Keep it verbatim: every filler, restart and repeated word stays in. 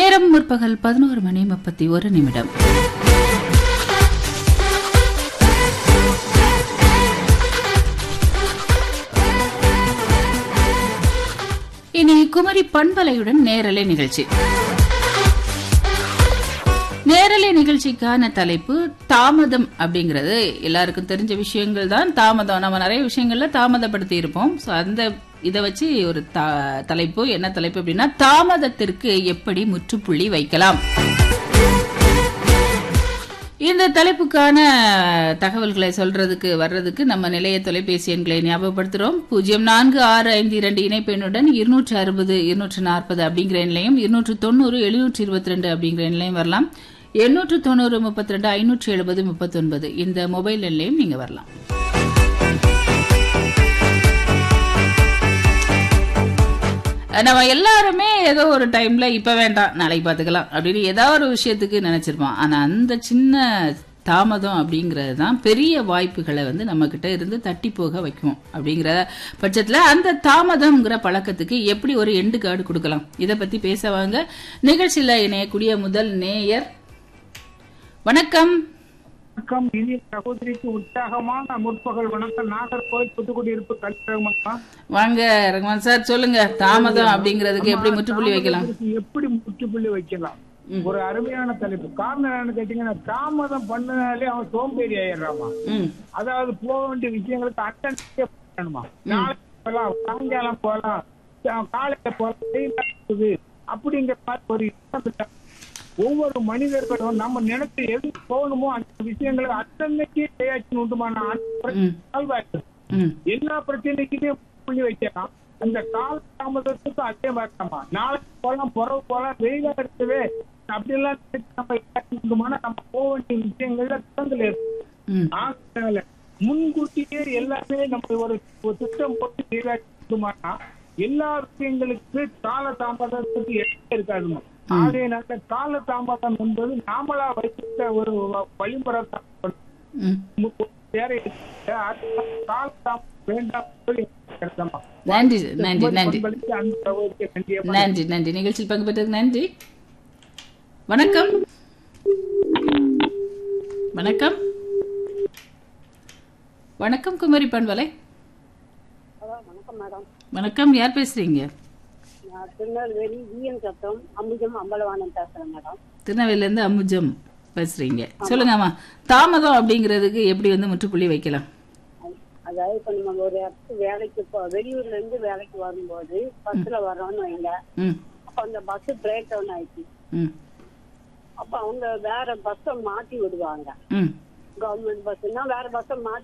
நேரம் முற்பகல் பதினோரு மணி முப்பத்தி ஒரு நிமிடம். இனி குமரி பண்பலையுடன் நேரலை நிகழ்ச்சி. நேரலை நிகழ்ச்சிக்கான தலைப்பு தாமதம் அப்படிங்கிறது எல்லாருக்கும் தெரிஞ்ச விஷயங்கள் தான். தாமதம் நம்ம நிறைய விஷயங்கள்ல தாமதப்படுத்தி இருப்போம். சோ அந்த இதை வச்சு ஒரு தலைப்பு, என்ன தலைப்பு அப்படின்னா தாமதத்திற்கு எப்படி முற்றுப்புள்ளி வைக்கலாம். இந்த தலைப்புக்கான தகவல்களை சொல்றதுக்கு வர்றதுக்கு நம்ம நிலைய தொலைபேசி எண்களை ஞாபகப்படுத்துறோம். பூஜ்ஜியம் நான்கு ஆறு ஐந்து இரண்டு இணைப்பெண்ணுடன் இருநூற்று அறுபது இருநூற்று நாற்பது அப்படிங்கிற எண்ணையும், இருநூற்று தொண்ணூறு எழுநூற்று இருபத்தி ரெண்டு அப்படிங்கிற எண்ணையும் வரலாம். எண்ணூற்று தொண்ணூறு முப்பத்தி ரெண்டு ஐநூற்று எழுபது முப்பத்தி ஒன்பது இந்த மொபைல் எண்ணையும் நீங்க வரலாம். நம்ம எல்லாருமே ஏதோ ஒரு டைம்ல இப்ப வேண்டாம் நாளைக்கு பாத்துக்கலாம் அப்படின்னு ஏதாவது ஒரு விஷயத்துக்கு நினைச்சிருப்போம். ஆனா அந்த சின்ன தாமதம் அப்படிங்கறது தான் பெரிய வாய்ப்புகளை வந்து நம்ம கிட்ட இருந்து தட்டி போக வைக்கும். அப்படிங்கிற பட்சத்துல அந்த தாமதம்ங்கிற பழக்கத்துக்கு எப்படி ஒரு எண்டு கார்டு கொடுக்கலாம், இத பத்தி பேசவாங்க நிகழ்ச்சியில இணையக்கூடிய முதல் நேயர். வணக்கம். வணக்கம். இனிய சகோதரிக்கு உற்சாகமான முற்பகல் வணக்கம். நாகர்கோவில் புதுக்குடி இருப்பு கல்விமா. வாங்க ரகுமான் சார், சொல்லுங்க. தாமதம் அப்படிங்கிறதுக்கு எப்படி முற்றுப்புள்ளி வைக்கலாம்? எப்படி முற்றுப்புள்ளி வைக்கலாம்? ஒரு அருமையான தலைப்பு. காரணம் என்னன்னு கேட்டீங்கன்னா, தாமதம் பண்ணனாலே அவன் சோம்பேறி ஆயிடுறாமா. அதாவது போக வேண்டிய விஷயங்களுக்கு அட்டன்ஸ் பண்ணணுமா. நாளைக்கு போகலாம், சாயங்காலம் போகலாம், காலையில போகலாம் அப்படிங்கிற மாதிரி ஒரு இடம். ஒவ்வொரு மனிதர்களும் நம்ம நினைச்சு எது போகணுமோ அந்த விஷயங்களை அத்தன்னைக்கு தயாரிச்சு உண்டுமான எல்லா பிரச்சனைக்குமே புள்ளி வைக்கலாம். அந்த கால தாமதத்துக்கு அதே வரலாமா. நாளைக்கு போகலாம், புறவு போகலாம், வெயிலா இருக்கவே அப்படி எல்லாம் நம்ம உண்டுமான நம்ம போக வேண்டிய விஷயங்கள்ல திறந்துல இருக்கு. முன்கூட்டியே எல்லாமே நம்ம ஒரு திட்டம் போட்டு தயாரிச்சு உண்டுமானா எல்லா விஷயங்களுக்கு கால தாமதத்துக்கு எடுத்து இருக்காதுமா. அதே நல்ல கால தாமதம் என்பது நாமளா வைத்த ஒரு வழிமுறை வேண்டாம். நன்றி நன்றி நன்றி நன்றி நன்றி நிகழ்ச்சியில் பங்கு பெற்றதுக்கு நன்றி. வணக்கம். வணக்கம். வணக்கம் குமரி பண்பலை. வணக்கம், யார் பேசுறீங்க? திருநெல்வேலி விஎம் சத்தம் அம்புஜம் அம்பலவாணன் பேசுறேன் மேடம். திருநெல்வேலில இருந்து அம்புஜம் பேசுறீங்க. சொல்லுங்கம்மா, தாமதம் அப்படிங்கிறதுக்கு எப்படி வந்து முற்றுப்புள்ளி வைக்கலாம்? அதாவது இப்ப நம்ம ஒரு இடத்துக்கு வேலைக்கு வெளியூர்ல இருந்து வேலைக்கு வரும்போது பஸ்ல வர்றோம்னு வைங்க. அப்ப அந்த பஸ் பிரேக் டவுன் ஆயிடுச்சு. அப்ப அவங்க வேற பஸ்ஸ மாத்தி விடுவாங்க. கவர்மெண்ட் பஸ்னா வேற பஸ்ஸ மாத்தி